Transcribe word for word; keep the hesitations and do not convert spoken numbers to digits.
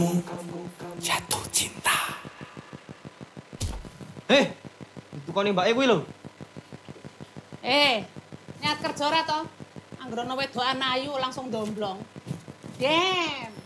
Jatuh cinta. Eh, itu kau nih mbak E kuwi lho. Eh, niat kerja ora to? Anggere ana wedokan ayu langsung domblong. Dem.